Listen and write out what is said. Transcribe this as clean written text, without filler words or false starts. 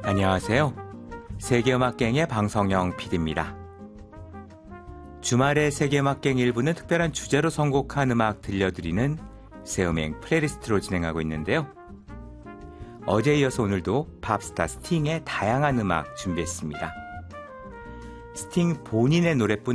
안녕하세요. 세계음악갱의 방성영 PD입니다. 주말의 세계음악갱 일부는 특별한 주제로 선곡한 음악 들려드리는 새음행 플레이리스트로 진행하고 있는데요. 어제에 이어서 오늘도 팝스타 스팅의 다양한 음악 준비했습니다. 스팅 본인의 노래뿐